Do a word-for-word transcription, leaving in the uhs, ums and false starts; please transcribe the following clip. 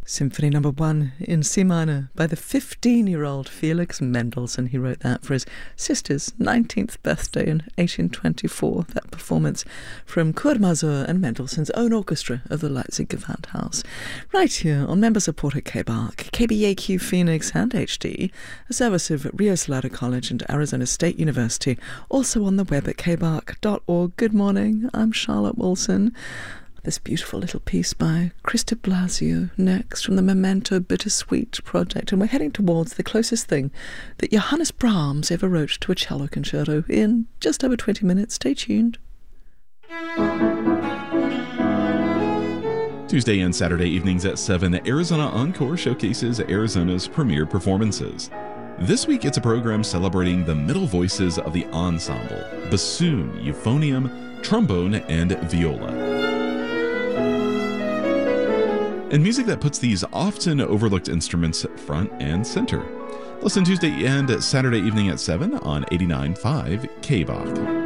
Symphony Number One in C minor by the fifteen-year-old Felix Mendelssohn. He wrote that for his sister's nineteenth birthday in eighteen twenty-four. That performance from Chor Mazur and Mendelssohn's own orchestra of the Leipzig Gewandhaus. Right here on member-supported K B A R C, K B A Q Phoenix and H D, a service of Rio Salado College and Arizona State University, also on the web at k b a r c dot org. Good morning, I'm Charlotte Wilson. This beautiful little piece by Chris de Blasio next from the Memento Bittersweet project, and we're heading towards the closest thing that Johannes Brahms ever wrote to a cello concerto in just over twenty minutes. Stay tuned. Tuesday and Saturday evenings at seven, Arizona Encore showcases Arizona's premier performances. This week it's a program celebrating the middle voices of the ensemble: bassoon, euphonium, trombone, and viola. And music that puts these often overlooked instruments front and center. Listen Tuesday and Saturday evening at seven on eighty-nine point five K B A R C.